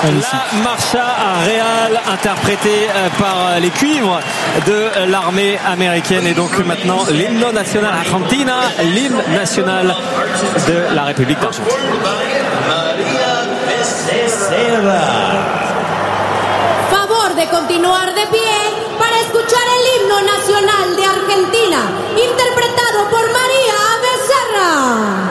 La Marcha Real, interprétée par les cuivres de l'armée américaine. Et donc maintenant, l'hymne national Argentina, l'hymne national de la République d'Argentine. Favor de continuar de pie.